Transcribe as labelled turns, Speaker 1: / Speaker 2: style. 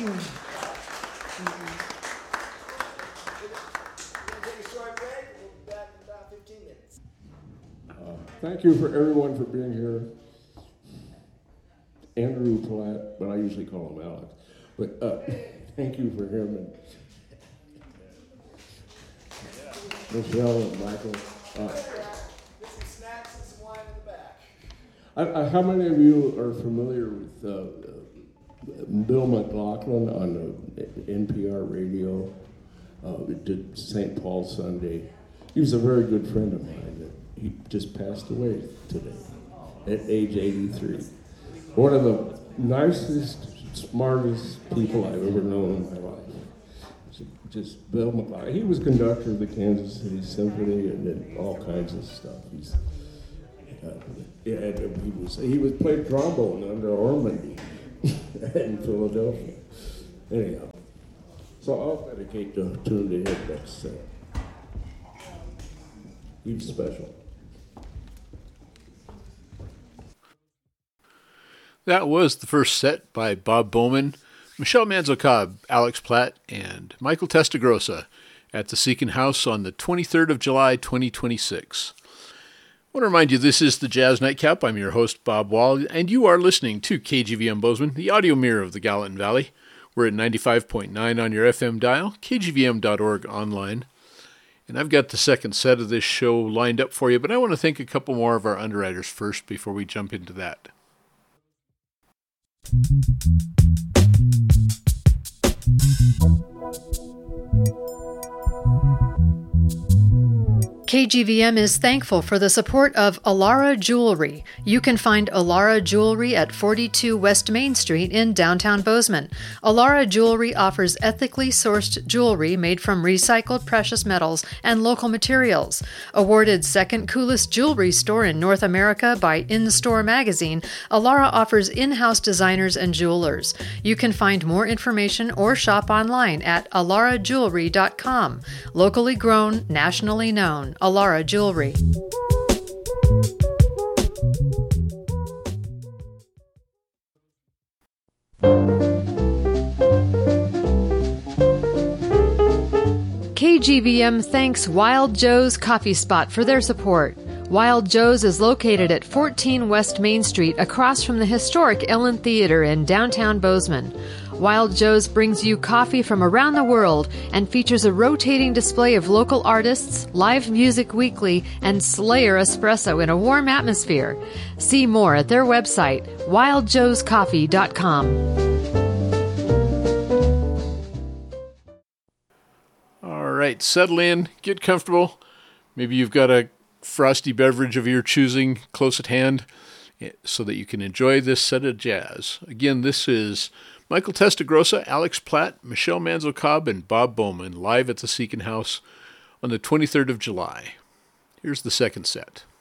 Speaker 1: take a short break. We'll be back in about 15 minutes.
Speaker 2: Thank you for everyone for being here. Andrew Platt, but I usually call him Alex. But thank you for him and Michelle and Michael.
Speaker 1: Get some snacks and some wine in the back.
Speaker 2: How many of you are familiar with Bill McLaughlin on NPR radio? Did St. Paul Sunday. He was a very good friend of mine. He just passed away today at age 83. One of the nicest, smartest people I've ever known in my life. Just Bill McLaughlin. He was conductor of the Kansas City Symphony and did all kinds of stuff. He was played trombone under Ormandy in Philadelphia. Anyhow, so I'll dedicate the tune to him next set. He's special.
Speaker 3: That was the first set by Bob Bowman, Michelle Manzo-Cobb, Alex Platt, and Michael Testagrossa at the Seekin House on the 23rd of July, 2026. I want to remind you this is the Jazz Nightcap. I'm your host, Bob Wall, and you are listening to KGVM Bozeman, the audio mirror of the Gallatin Valley. We're at 95.9 on your FM dial, kgvm.org online. And I've got the second set of this show lined up for you, but I want to thank a couple more of our underwriters first before we jump into that.
Speaker 4: KGVM is thankful for the support of Alara Jewelry. You can find Alara Jewelry at 42 West Main Street in downtown Bozeman. Alara Jewelry offers ethically sourced jewelry made from recycled precious metals and local materials. Awarded second coolest jewelry store in North America by In-Store magazine, Alara offers in-house designers and jewelers. You can find more information or shop online at alarajewelry.com. Locally grown, nationally known. Alara Jewelry. KGVM thanks Wild Joe's Coffee Spot for their support. Wild Joe's is located at 14 West Main Street across from the historic Ellen Theater in downtown Bozeman. Wild Joe's brings you coffee from around the world and features a rotating display of local artists, live music weekly, and Slayer espresso in a warm atmosphere. See more at their website, wildjoescoffee.com.
Speaker 3: All right, settle in, get comfortable. Maybe you've got a frosty beverage of your choosing close at hand so that you can enjoy this set of jazz. Again, this is Michael Testagrossa, Alex Platt, Michelle Manzo-Cobb, and Bob Bowman live at the Seekin House on the 23rd of July. Here's the second set.